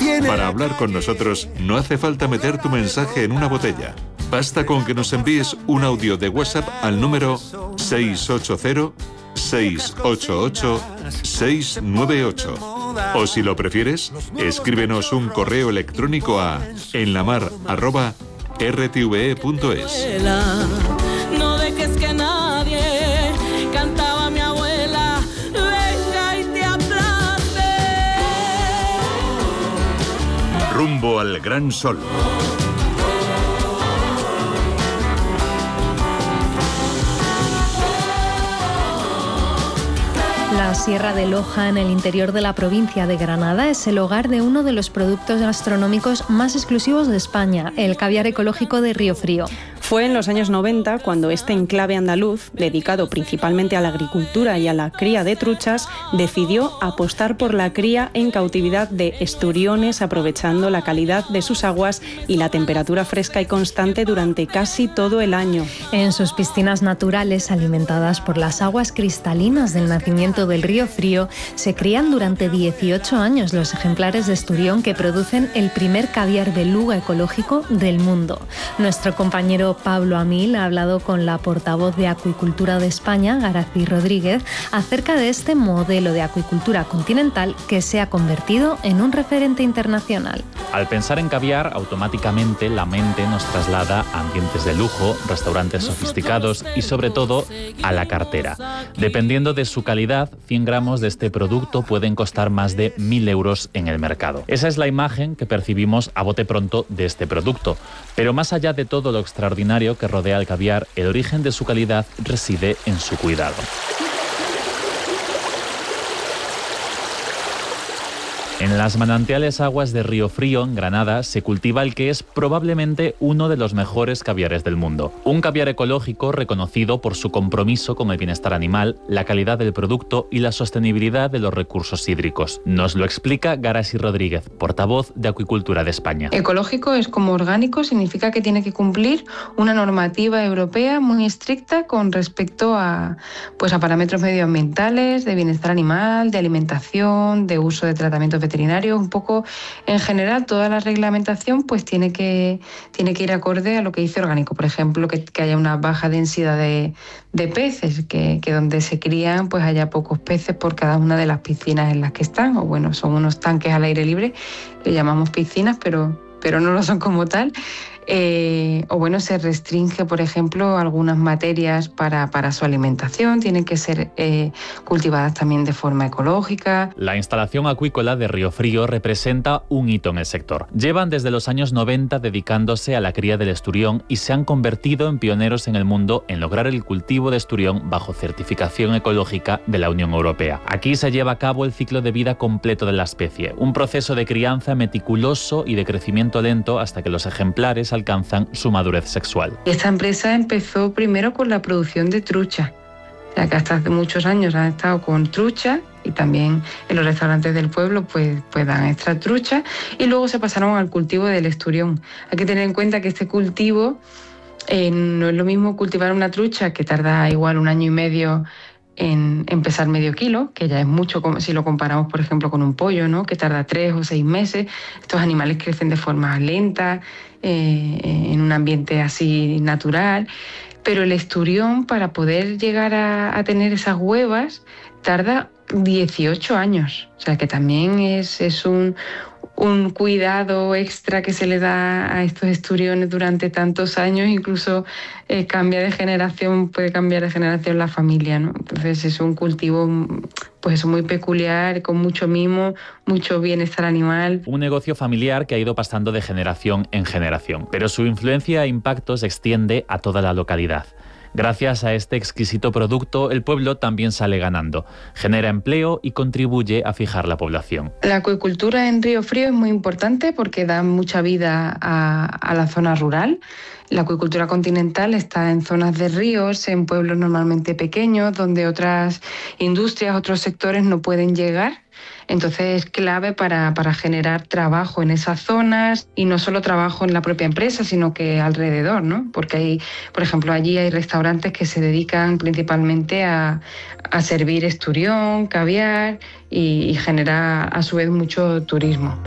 Para hablar con nosotros no hace falta meter tu mensaje en una botella. Basta con que nos envíes un audio de WhatsApp al número 680-688-698. O si lo prefieres, escríbenos un correo electrónico a enlamar@rtve.es. No dejes que nadie, cantaba mi abuela, venga y te aplaste. Rumbo al gran sol. La Sierra de Loja, en el interior de la provincia de Granada, es el hogar de uno de los productos gastronómicos más exclusivos de España, el caviar ecológico de Río Frío. Fue en los años 90 cuando este enclave andaluz, dedicado principalmente a la agricultura y a la cría de truchas, decidió apostar por la cría en cautividad de esturiones, aprovechando la calidad de sus aguas y la temperatura fresca y constante durante casi todo el año. En sus piscinas naturales, alimentadas por las aguas cristalinas del nacimiento del Río Frío, se crían durante 18 años los ejemplares de esturión que producen el primer caviar beluga ecológico del mundo. Nuestro compañero Pablo Amil ha hablado con la portavoz de Acuicultura de España, Garací Rodríguez, acerca de este modelo de acuicultura continental que se ha convertido en un referente internacional. Al pensar en caviar, automáticamente la mente nos traslada a ambientes de lujo, restaurantes sofisticados y sobre todo a la cartera. Dependiendo de su calidad, 100 gramos de este producto pueden costar más de 1.000 euros en el mercado. Esa es la imagen que percibimos a bote pronto de este producto. Pero más allá de todo lo extraordinario que rodea al caviar, el origen de su calidad reside en su cuidado. En las manantiales aguas de Río Frío, en Granada, se cultiva el que es probablemente uno de los mejores caviares del mundo. Un caviar ecológico reconocido por su compromiso con el bienestar animal, la calidad del producto y la sostenibilidad de los recursos hídricos. Nos lo explica Garací Rodríguez, portavoz de Acuicultura de España. Ecológico es como orgánico, significa que tiene que cumplir una normativa europea muy estricta con respecto a parámetros medioambientales, de bienestar animal, de alimentación, de uso de tratamientos veterinarios, un poco en general toda la reglamentación pues tiene que ir acorde a lo que dice orgánico. Por ejemplo, que haya una baja densidad de peces, que donde se crían pues haya pocos peces por cada una de las piscinas en las que están, o bueno, son unos tanques al aire libre que llamamos piscinas, pero no lo son como tal. Se restringe, por ejemplo, algunas materias para su alimentación, tienen que ser cultivadas también de forma ecológica. La instalación acuícola de Río Frío representa un hito en el sector. Llevan desde los años 90 dedicándose a la cría del esturión y se han convertido en pioneros en el mundo en lograr el cultivo de esturión bajo certificación ecológica de la Unión Europea. Aquí se lleva a cabo el ciclo de vida completo de la especie, un proceso de crianza meticuloso y de crecimiento lento hasta que los ejemplares alcanzan su madurez sexual. Esta empresa empezó primero con la producción de trucha, o sea que hasta hace muchos años han estado con trucha y también en los restaurantes del pueblo pues dan extra trucha, y luego se pasaron al cultivo del esturión. Hay que tener en cuenta que este cultivo no es lo mismo cultivar una trucha, que tarda igual 1 año y medio en pesar medio kilo, que ya es mucho si lo comparamos, por ejemplo, con un pollo, ¿no?, que tarda 3 o 6 meses. Estos animales crecen de forma lenta, en un ambiente así natural, pero el esturión, para poder llegar a tener esas huevas, tarda 18 años. O sea que también es un cuidado extra que se le da a estos esturiones durante tantos años, incluso puede cambiar de generación la familia, ¿no? Entonces es un cultivo pues muy peculiar, con mucho mimo, mucho bienestar animal. Un negocio familiar que ha ido pasando de generación en generación, pero su influencia e impacto se extiende a toda la localidad. Gracias a este exquisito producto, el pueblo también sale ganando, genera empleo y contribuye a fijar la población. La acuicultura en Río Frío es muy importante porque da mucha vida a la zona rural. La acuicultura continental está en zonas de ríos, en pueblos normalmente pequeños, donde otras industrias, otros sectores no pueden llegar. Entonces es clave para generar trabajo en esas zonas, y no solo trabajo en la propia empresa, sino que alrededor, ¿no? Porque por ejemplo, allí hay restaurantes que se dedican principalmente a servir esturión, caviar, y genera a su vez mucho turismo.